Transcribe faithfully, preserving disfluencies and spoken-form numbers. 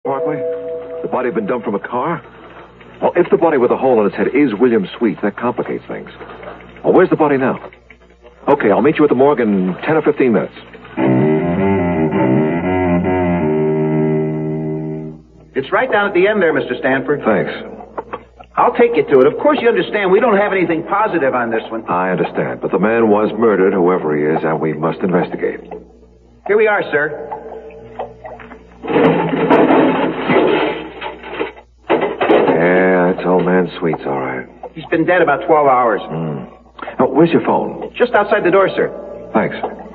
Barkley? The body been dumped from a car? Well, if the body with a hole in its head is William Sweet, that complicates things. Well, where's the body now? Okay, I'll meet you at the morgue in ten or fifteen minutes. It's right down at the end there, Mister Stanford. Thanks. I'll take you to it. Of course you understand we don't have anything positive on this one. I understand, but the man was murdered, whoever he is, and we must investigate. Here we are, sir. Yeah, it's old man Sweet's all right. He's been dead about twelve hours. Mm. Oh, where's your phone? Just outside the door, sir. Thanks.